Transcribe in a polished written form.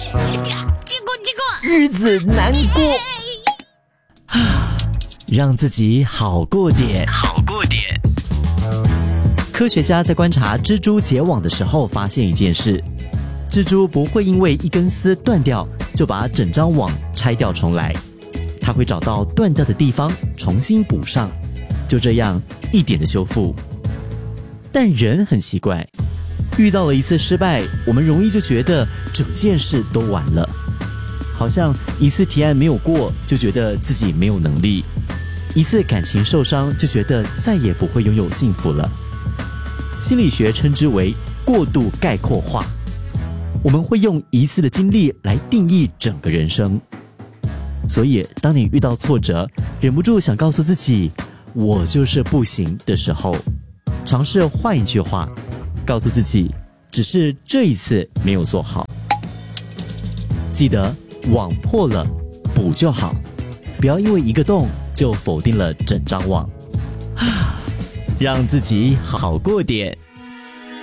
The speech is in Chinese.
结果日子难过让自己好过点。科学家在观察蜘蛛结网的时候发现一件事，蜘蛛不会因为一根丝断掉就把整张网拆掉重来，它会找到断掉的地方重新补上，就这样一点的修复。但人很奇怪，遇到了一次失败，我们容易就觉得整件事都完了，好像一次提案没有过就觉得自己没有能力，一次感情受伤就觉得再也不会拥有幸福了。心理学称之为过度概括化，我们会用一次的经历来定义整个人生。所以当你遇到挫折，忍不住想告诉自己我就是不行的时候，尝试换一句话，告诉自己只是这一次没有做好。记得网破了补就好，不要因为一个洞就否定了整张网。让自己好过点。